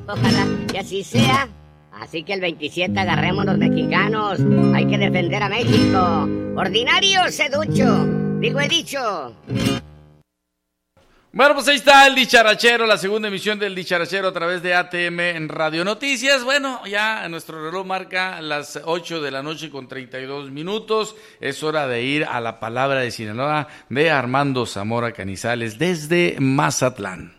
Ojalá que así sea. Así que el 27 agarremos los mexicanos. Hay que defender a México. Ordinario seducho. Digo, he dicho. Bueno, pues ahí está el Dicharachero, la segunda emisión del Dicharachero a través de ATM en Radio Noticias. Bueno, ya nuestro reloj marca las 8 de la noche con 32 minutos. Es hora de ir a la palabra de Sinaloa de Armando Zamora Canizales desde Mazatlán.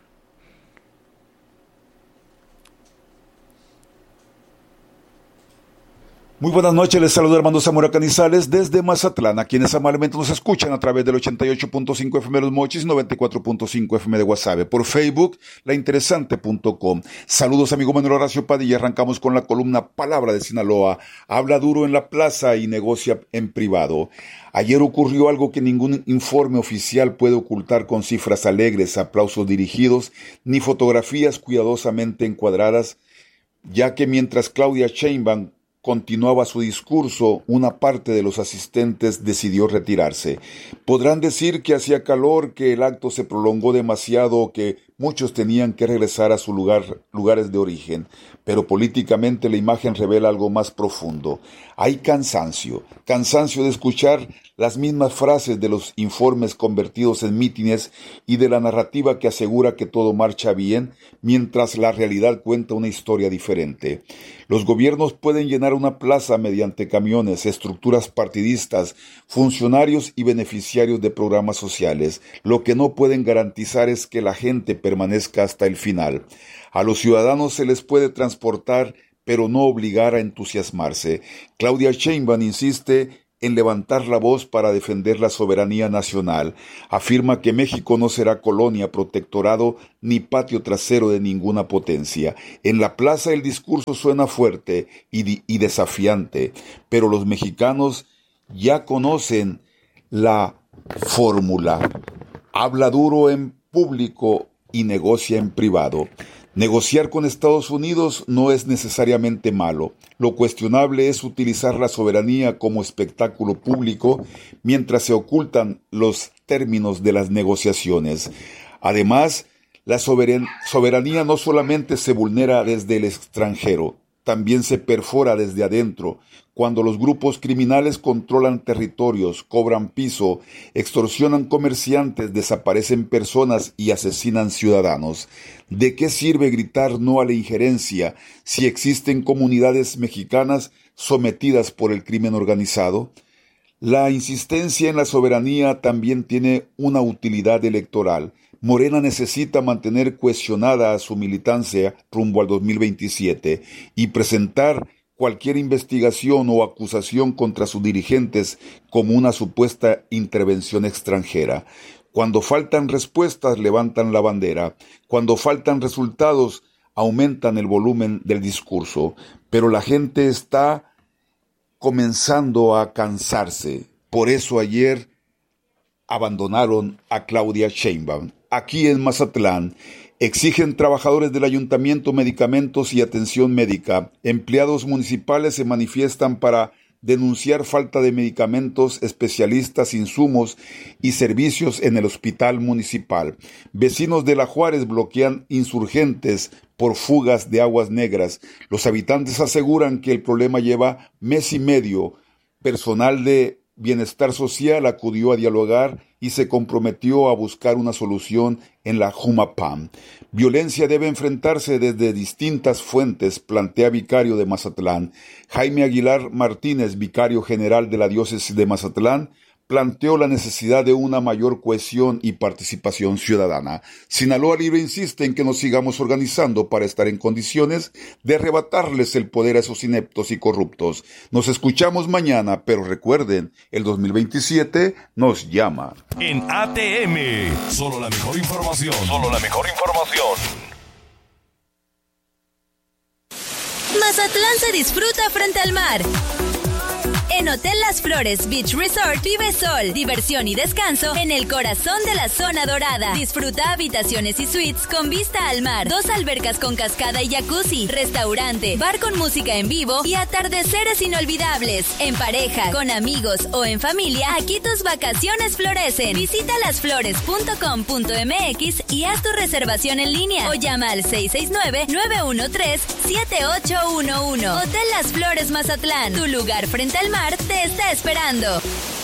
Muy buenas noches, les saluda Armando Zamora Canizales desde Mazatlán, a quienes amablemente nos escuchan a través del 88.5 FM de Los Mochis y 94.5 FM de Guasave, por Facebook, lainteresante.com. Saludos, amigo Manuel Horacio Padilla. Arrancamos con la columna Palabra de Sinaloa. Habla duro en la plaza y negocia en privado. Ayer ocurrió algo que ningún informe oficial puede ocultar con cifras alegres, aplausos dirigidos, ni fotografías cuidadosamente encuadradas, ya que mientras Claudia Sheinbaum continuaba su discurso, una parte de los asistentes decidió retirarse. Podrán decir que hacía calor, que el acto se prolongó demasiado o que muchos tenían que regresar a sus lugares de origen, pero políticamente la imagen revela algo más profundo. Hay cansancio de escuchar las mismas frases de los informes convertidos en mítines y de la narrativa que asegura que todo marcha bien, mientras la realidad cuenta una historia diferente. Los gobiernos pueden llenar una plaza mediante camiones, estructuras partidistas, funcionarios y beneficiarios de programas sociales. Lo que no pueden garantizar es que la gente permanezca hasta el final. A los ciudadanos se les puede transportar, pero no obligar a entusiasmarse. Claudia Sheinbaum insiste en levantar la voz para defender la soberanía nacional. Afirma que México no será colonia, protectorado ni patio trasero de ninguna potencia. En la plaza el discurso suena fuerte y desafiante, pero los mexicanos ya conocen la fórmula. Habla duro en público y negocia en privado. Negociar con Estados Unidos no es necesariamente malo. Lo cuestionable es utilizar la soberanía como espectáculo público mientras se ocultan los términos de las negociaciones. Además, la soberanía no solamente se vulnera desde el extranjero, también se perfora desde adentro, cuando los grupos criminales controlan territorios, cobran piso, extorsionan comerciantes, desaparecen personas y asesinan ciudadanos. ¿De qué sirve gritar no a la injerencia si existen comunidades mexicanas sometidas por el crimen organizado? La insistencia en la soberanía también tiene una utilidad electoral. Morena necesita mantener cohesionada a su militancia rumbo al 2027 y presentar cualquier investigación o acusación contra sus dirigentes como una supuesta intervención extranjera. Cuando faltan respuestas, levantan la bandera. Cuando faltan resultados, aumentan el volumen del discurso. Pero la gente está comenzando a cansarse. Por eso ayer abandonaron a Claudia Sheinbaum. Aquí en Mazatlán exigen trabajadores del ayuntamiento medicamentos y atención médica. Empleados municipales se manifiestan para denunciar falta de medicamentos, especialistas, insumos y servicios en el hospital municipal. Vecinos de La Juárez bloquean insurgentes por fugas de aguas negras. Los habitantes aseguran que el problema lleva mes y medio. Personal de Bienestar Social acudió a dialogar y se comprometió a buscar una solución en la Jumapam. Violencia debe enfrentarse desde distintas fuentes, plantea vicario de Mazatlán. Jaime Aguilar Martínez, vicario general de la diócesis de Mazatlán, planteó la necesidad de una mayor cohesión y participación ciudadana. Sinaloa Libre insiste en que nos sigamos organizando para estar en condiciones de arrebatarles el poder a esos ineptos y corruptos. Nos escuchamos mañana, pero recuerden, el 2027 nos llama. En ATM, solo la mejor información. Mazatlán se disfruta frente al mar. En Hotel Las Flores Beach Resort vive sol, diversión y descanso en el corazón de la zona dorada. Disfruta habitaciones y suites con vista al mar, 2 albercas con cascada y jacuzzi, restaurante, bar con música en vivo y atardeceres inolvidables. En pareja, con amigos o en familia, aquí tus vacaciones florecen. Visita lasflores.com.mx y haz tu reservación en línea o llama al 669-913-7811. Hotel Las Flores Mazatlán, tu lugar frente al mar te está esperando.